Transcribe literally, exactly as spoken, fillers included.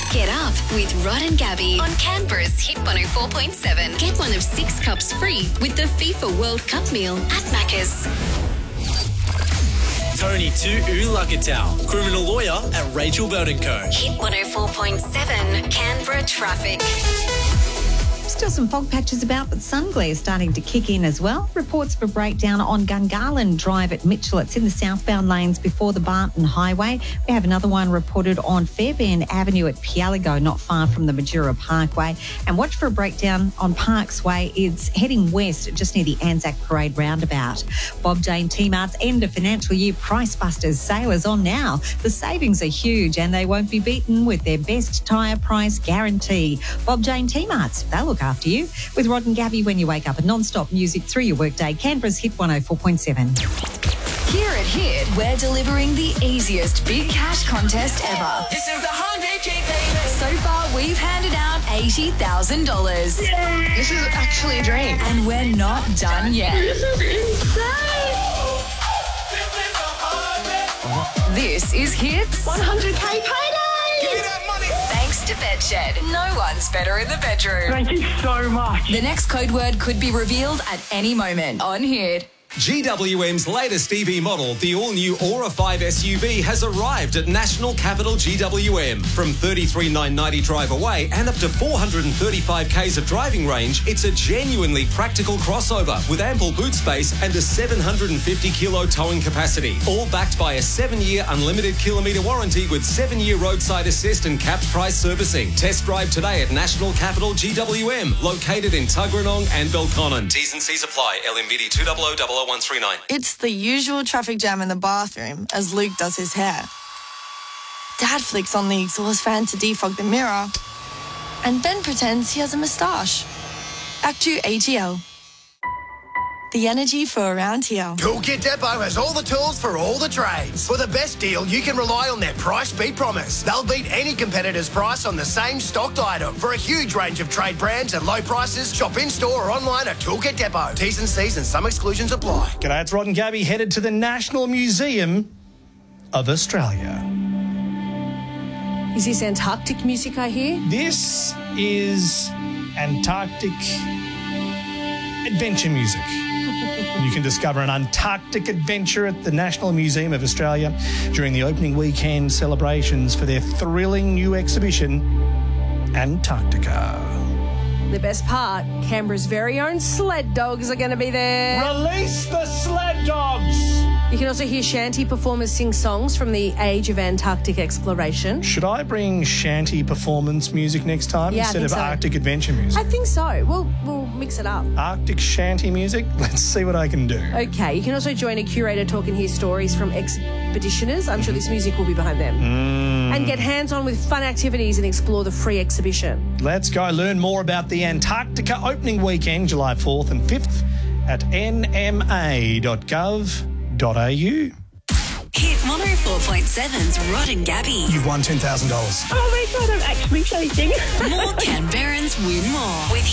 Get up with Rod and Gabby on Canberra's Hit one oh four point seven. Get one of six cups free with the FIFA World Cup meal at Macca's. Tony Tu'u-Lukatau, criminal lawyer at Rachel Belt and Co. Hit one oh four point seven, Canberra traffic. Still some fog patches about, but sun glare starting to kick in as well. Reports of a breakdown on Gungahlin Drive at Mitchell. It's in the southbound lanes before the Barton Highway. We have another one reported on Fairbairn Avenue at Pialigo, not far from the Majura Parkway. And watch for a breakdown on Parks Way. It's heading west just near the Anzac Parade roundabout. Bob Jane T-Mart's end of financial year Price Busters sale is on now. The savings are huge and they won't be beaten with their best tyre price guarantee. Bob Jane T-Mart's, they'll look after you. With Rod and Gabby when you wake up, and non-stop music through your workday. Canberra's Hit one oh four point seven. Here at Hit, we're delivering the easiest big cash contest ever. This is the hundred K baby. So far, we've handed out eighty thousand dollars. This is actually a dream. And we're not done yet. This is insane. This is Hit's one hundred K payday. Give me that money. Thanks to Bedshed. No one's better in the bedroom. Thank you so much. The next code word could be revealed at any moment on Hit. G W M's latest E V model, the all-new Aura five S U V, has arrived at National Capital G W M. From thirty-three thousand nine hundred ninety drive away and up to four hundred thirty-five kays of driving range, it's a genuinely practical crossover with ample boot space and a seven hundred fifty kilo towing capacity. All backed by a seven-year unlimited kilometre warranty with seven-year roadside assist and capped price servicing. Test drive today at National Capital G W M, located in Tuggeranong and Belconnen. T's and C's apply. L M B D two zero zero zero zero one three nine. It's the usual traffic jam in the bathroom as Luke does his hair. Dad flicks on the exhaust fan to defog the mirror, and Ben pretends he has a moustache. Act two A T L. The energy for around here. Toolkit Depot has all the tools for all the trades. For the best deal, you can rely on their price beat promise. They'll beat any competitor's price on the same stocked item. For a huge range of trade brands and low prices, shop in-store or online at Toolkit Depot. T's and C's and some exclusions apply. G'day, it's Rod and Gabby headed to the National Museum of Australia. Is this Antarctic music I hear? This is Antarctic adventure music. You can discover an Antarctic adventure at the National Museum of Australia during the opening weekend celebrations for their thrilling new exhibition, Antarctica. The best part, Canberra's very own sled dogs are going to be there. Release the sled dogs! You can also hear shanty performers sing songs from the age of Antarctic exploration. Should I bring shanty performance music next time Yeah, I instead think of so. Arctic adventure music? I think so. We'll, we'll mix it up. Arctic shanty music? Let's see what I can do. Okay, you can also join a curator talk and hear stories from expeditioners. I'm sure this music will be behind them. Mm. And get hands-on with fun activities and explore the free exhibition. Let's go learn more about the Antarctica opening weekend, July fourth and fifth at n m a dot gov dot a u. Hit one oh four point seven's Rod and Gabby. You've won ten thousand dollars. Oh my God, I'm actually shaking. More Canberrans win more with